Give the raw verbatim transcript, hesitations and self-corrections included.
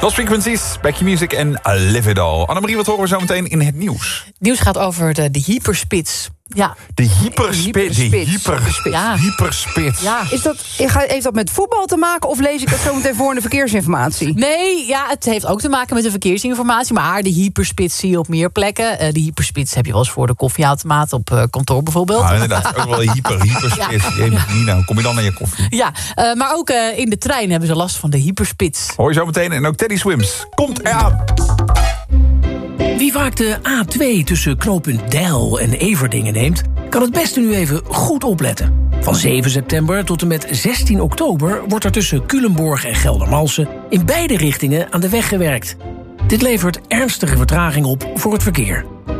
Lost Frequencies, Back Your Music en Live It All. Annemarie, wat horen we zo meteen in het nieuws? Het nieuws gaat over de, de hyperspits. Ja. De hyperspits. De hyperspits. Ja. Hyperspits. Ja. Is dat, heeft dat met voetbal te maken of lees ik dat zo meteen voor in de verkeersinformatie? Nee, ja, het heeft ook te maken met de verkeersinformatie. Maar de hyperspits zie je op meer plekken. Uh, de hyperspits heb je wel eens voor de koffieautomaat op uh, kantoor bijvoorbeeld. Nou, inderdaad, ook wel hyper, hyperspits. Ja. Ja. Nina, kom je dan naar je koffie? Ja, uh, maar ook uh, in de trein hebben ze last van de hyperspits. Hoor je zo meteen. En ook Teddy Swims komt eraan. Wie vaak de A twee tussen knooppunt Deil en Everdingen neemt, kan het beste nu even goed opletten. Van zeven september tot en met zestien oktober wordt er tussen Culemborg en Geldermalsen in beide richtingen aan de weg gewerkt. Dit levert ernstige vertraging op voor het verkeer.